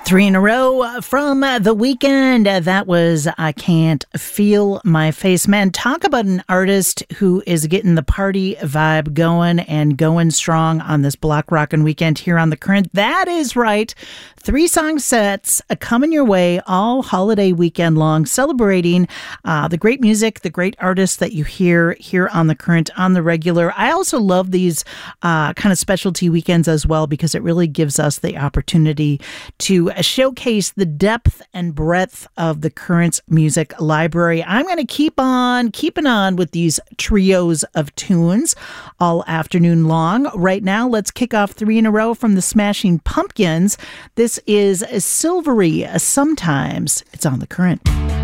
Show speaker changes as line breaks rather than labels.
Three in a row from The Weeknd. That was I Can't Feel My Face. Man, talk about an artist who is getting the party vibe going and going strong on this block rockin' weekend here on The Current. That is right. 3 song sets coming your way all holiday weekend long, celebrating the great music, the great artists that you hear here on The Current on the regular. I also love these kind of specialty weekends as well because it really gives us the opportunity to showcase the depth and breadth of the Current's music library. I'm going to keep on keeping on with these trios of tunes all afternoon long. Right now, let's kick off 3 in a row from the Smashing Pumpkins. This is Silvery. Sometimes it's on The Current.